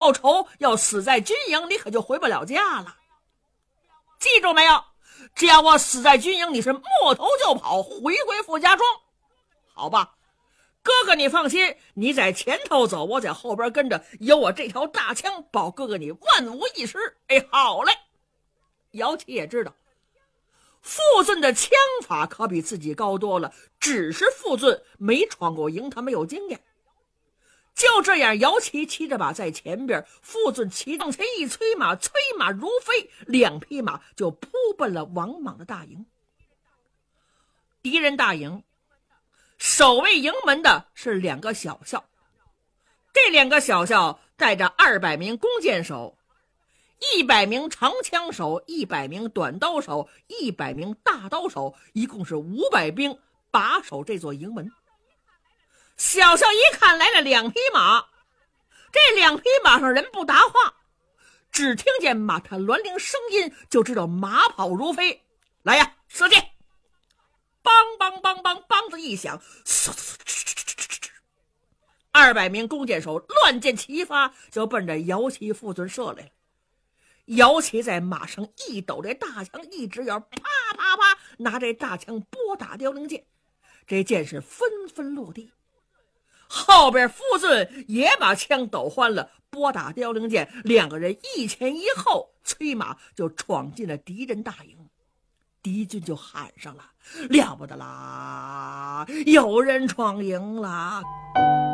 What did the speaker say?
报仇，要死在军营，你可就回不了家了。记住没有？只要我死在军营，你是摸头就跑，回归傅家庄。好吧，哥哥你放心，你在前头走，我在后边跟着，有我这条大枪保哥哥你万无一失。哎，好嘞。姚琦也知道傅俊的枪法可比自己高多了，只是傅俊没闯过营，他没有经验。就这样，姚琦骑着马在前边，傅俊骑上前一催马，催马如飞，2匹马就扑奔了王莽的大营。敌人大营守卫营门的是2个小校，这2个小校带着200名弓箭手，100名长枪手，100名短刀手，100名大刀手，一共是500兵把守这座营门。小校一看来了2匹马，这2匹马上人不答话，只听见马踏銮铃声音，就知道马跑如飞。来呀，射箭！梆梆梆梆，梆子一响，200名弓箭手乱箭齐发，就奔着姚琦傅俊射来了。姚琦在马上一抖这大枪，一直要啪啪啪拿这大枪拨打凋零箭，这箭是纷纷落地。后边傅俊也把枪抖欢了，拨打凋零箭，2个人一前一后，催马就闯进了敌人大营。敌军就喊上了：了不得啦，有人闯营了！